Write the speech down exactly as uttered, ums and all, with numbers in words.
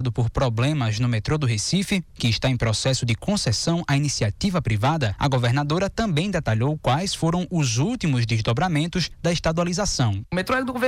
afetado por problemas no metrô do Recife, que está em processo de concessão à iniciativa privada, a governadora também detalhou quais foram os últimos desdobramentos da estadualização. O metrô é do governo